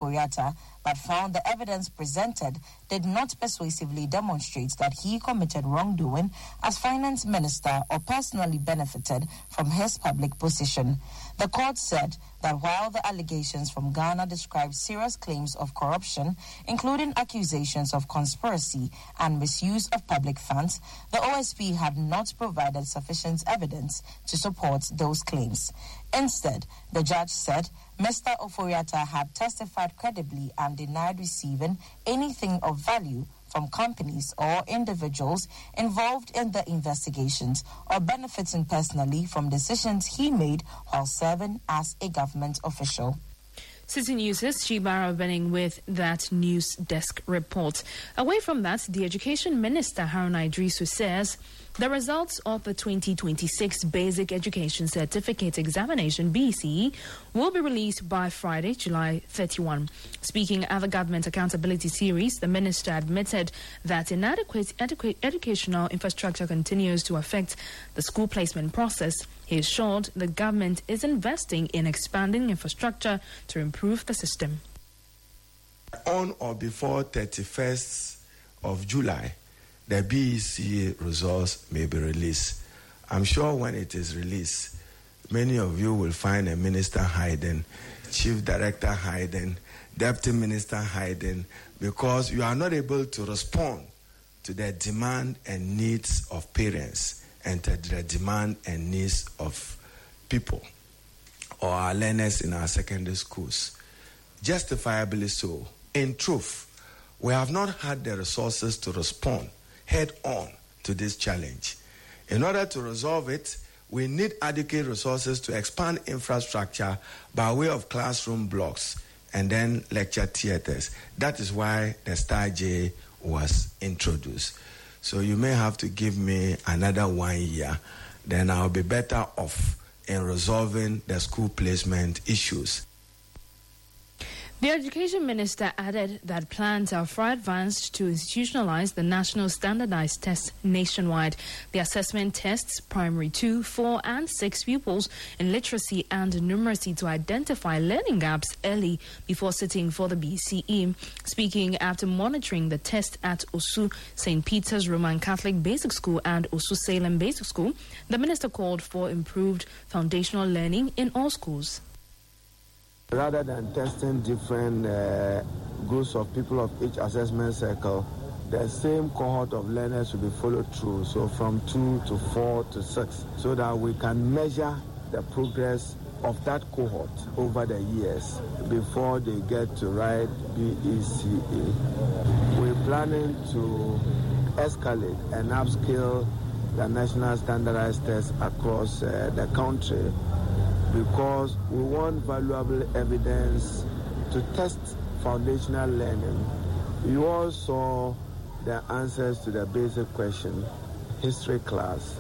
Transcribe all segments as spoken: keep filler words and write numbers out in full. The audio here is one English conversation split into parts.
Ofori-Atta, but found the evidence presented did not persuasively demonstrate that he committed wrongdoing as finance minister or personally benefited from his public position. The court said that while the allegations from Ghana describe serious claims of corruption, including accusations of conspiracy and misuse of public funds, the O S P had not provided sufficient evidence to support those claims. Instead, the judge said Mister Ofori-Atta had testified credibly and denied receiving anything of value from companies or individuals involved in the investigations or benefiting personally from decisions he made while serving as a government official. City News' Shibara Benning with that news desk report. Away from that, the Education Minister Haruna Iddrisu says the results of the twenty twenty-six Basic Education Certificate Examination B C E will be released by Friday, July thirty-first. Speaking at the Government Accountability Series, the minister admitted that inadequate edu- educational infrastructure continues to affect the school placement process. He assured the government is investing in expanding infrastructure to improve the system. On or before thirty-first of July, the B E C results may be released. I'm sure when it is released, many of you will find a minister hiding, chief director hiding, deputy minister hiding, because you are not able to respond to the demand and needs of parents and to the demand and needs of people or our learners in our secondary schools. Justifiably so. In truth, we have not had the resources to respond head on to this challenge. In order to resolve it, we need adequate resources to expand infrastructure by way of classroom blocks and then lecture theaters. That is why the Star J was introduced. So you may have to give me another one year, then I'll be better off in resolving the school placement issues. The Education Minister added that plans are far advanced to institutionalize the national standardized test nationwide. The assessment tests primary two, four, and six pupils in literacy and numeracy to identify learning gaps early before sitting for the B C E. Speaking after monitoring the test at Osu Saint Peter's Roman Catholic Basic School and Osu Salem Basic School, the minister called for improved foundational learning in all schools. Rather than testing different uh, groups of people of each assessment circle, the same cohort of learners will be followed through, so from two to four to six, so that we can measure the progress of that cohort over the years before they get to write B E C E. We're planning to escalate and upscale the national standardized tests across uh, the country, because we want valuable evidence to test foundational learning. You all saw the answers to the basic question, history class.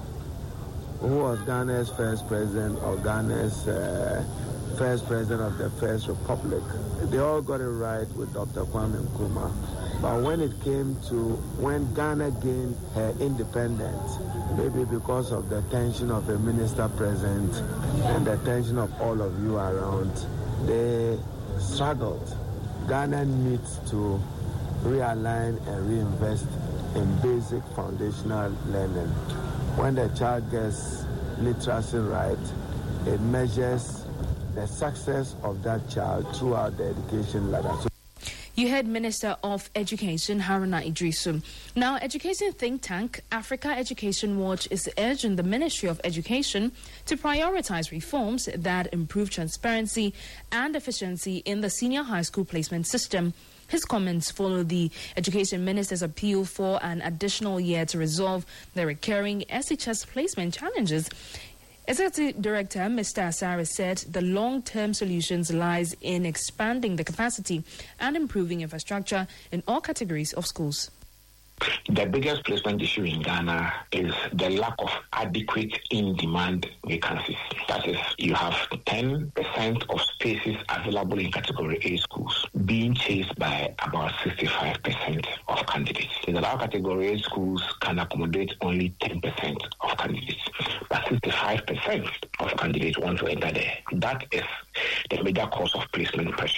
Who was Ghana's first president or Ghana's uh, first president of the First Republic? They all got it right with Doctor Kwame Nkrumah. But when it came to when Ghana gained her independence, maybe because of the tension of the minister present and the tension of all of you around, they struggled. Ghana needs to realign and reinvest in basic foundational learning. When the child gets literacy right, it measures the success of that child throughout the education ladder. So you heard Minister of Education Haruna Iddrisu. Now, education think tank Africa Education Watch is urging the Ministry of Education to prioritize reforms that improve transparency and efficiency in the senior high school placement system. His comments follow the Education Minister's appeal for an additional year to resolve the recurring S H S placement challenges. Executive Director Mister Asare said the long-term solutions lies in expanding the capacity and improving infrastructure in all categories of schools. The biggest placement issue in Ghana is the lack of adequate in-demand vacancies. That is, you have ten percent of spaces available in Category A schools being chased by about sixty-five percent of candidates. In the lower Category A schools can accommodate only ten percent of candidates, but sixty-five percent of candidates want to enter there. That is the major cause of placement pressures.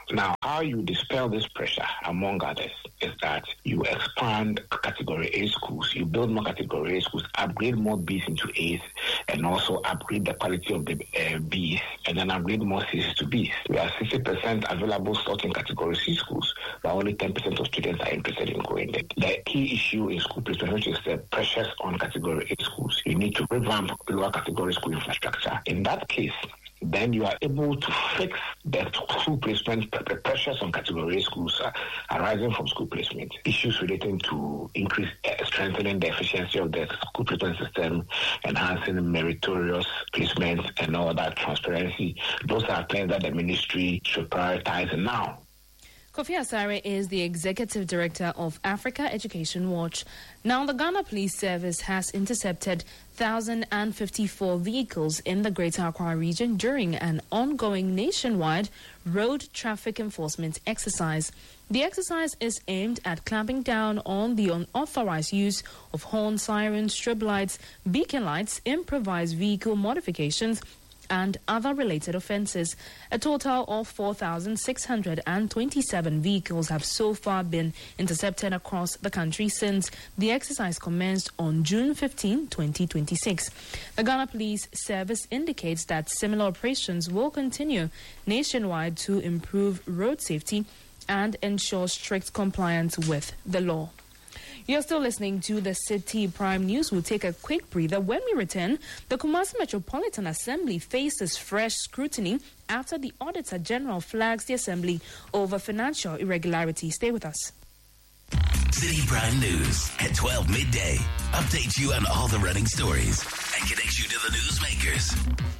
Now, how you dispel this pressure, among others, is that you expand Category A schools, you build more Category A schools, upgrade more Bs into As, and also upgrade the quality of the uh, Bs, and then upgrade more Cs to Bs. We have sixty percent available slots in Category C schools, but only ten percent of students are interested in going there. The key issue in school placement, which is the pressures on Category A schools, you need to revamp lower category school infrastructure. In that case, then you are able to fix the school placement pressures on Category A schools uh, arising from school placement. Issues relating to increase, uh, strengthening the efficiency of the school placement system, enhancing meritorious placement, and all that transparency. Those are things that the ministry should prioritize now. Kofi Asare is the Executive Director of Africa Education Watch. Now, the Ghana Police Service has intercepted one thousand fifty-four vehicles in the Greater Accra region during an ongoing nationwide road traffic enforcement exercise. The exercise is aimed at clamping down on the unauthorized use of horn, sirens, strobe lights, beacon lights, improvised vehicle modifications, and other related offences. A total of four thousand six hundred twenty-seven vehicles have so far been intercepted across the country since the exercise commenced on June fifteenth, twenty twenty-six. The Ghana Police Service indicates that similar operations will continue nationwide to improve road safety and ensure strict compliance with the law. You're still listening to the City Prime News. We'll take a quick breather. When we return, the Kumasi Metropolitan Assembly faces fresh scrutiny after the Auditor General flags the Assembly over financial irregularities. Stay with us. City Prime News at twelve midday. Updates you on all the running stories and connects you to the newsmakers.